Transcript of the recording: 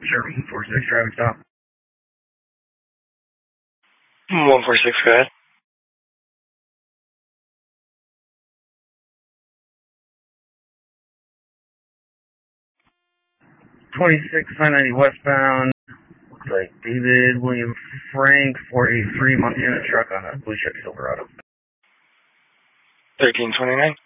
Sure, 146 traffic stop. 146, go ahead. $26,990 westbound. Looks like David William Frank, 483 Montana truck on a blue check Silverado. 1329.